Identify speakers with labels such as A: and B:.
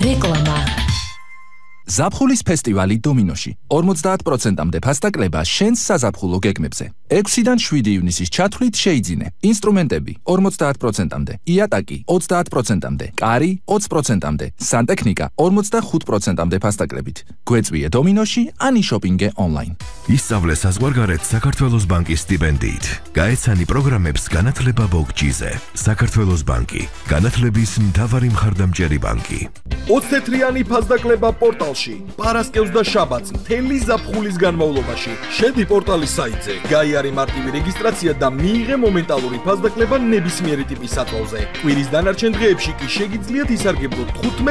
A: რეკლამა
B: ზაფხულის ფესტივალი დომინოში 50%-მდე ფასდაკლება შენს საზაფხულო გეგმებზე. 6-დან 7 ივნისის ჩათვლით შეიძინე. ინსტრუმენტები 50%-მდე, იატაკი 30%-მდე, კარი 20%-მდე, სანტექნიკა 45%-მდე ფასდაკლებით. გვეწვიე დომინოში ან იშოპინგე ონლაინ.
C: ისწავლე საზღვარგარეთ საქართველოს ბანკის სტიპენდიით. გაეცანი პროგრამებს განათლება ბოგჯიზე. საქართველოს ბანკი, განათლების მთავარი მხარდამჭერი ბანკი.
D: 20 თეთრიანი ფასდაკლება პორტალში. პარასკევს და შაბათს მთელი ზაფხულის განმავლობაში. შედი პორტალის საიტზე, გაიარე მარტივი რეგისტრაცია და მიიღე მომენტალური ფასდაკლება ნებისმიერი ტიპის სათვალზე. კვირის დანარჩენ დღეებში კი შეგიძლიათ ისარგებლოთ 15